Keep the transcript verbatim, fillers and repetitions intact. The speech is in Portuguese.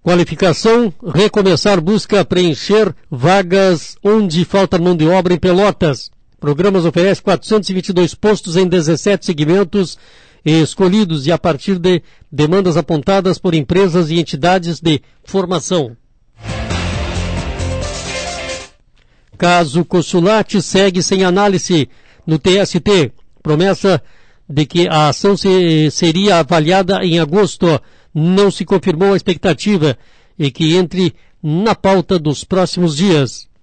Qualificação, recomeçar busca preencher vagas onde falta mão de obra em Pelotas. Programas oferece quatrocentos e vinte e dois postos em dezessete segmentos escolhidos e a partir de demandas apontadas por empresas e entidades de formação. Caso Consulate segue sem análise no T S T. Promessa de que a ação se, seria avaliada em agosto não se confirmou a expectativa e que entre na pauta dos próximos dias.